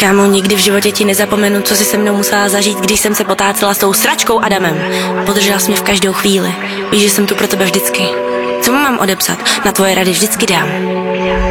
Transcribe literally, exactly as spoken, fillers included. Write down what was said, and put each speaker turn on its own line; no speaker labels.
Kámo, nikdy v životě ti nezapomenu, co si se mnou musela zažít, když jsem se potácela s tou sračkou Adamem. Podržela jsi mě v každou chvíli. Víš, že jsem tu pro tebe vždycky. Co mu mám odepsat? Na tvoje rady vždycky dám.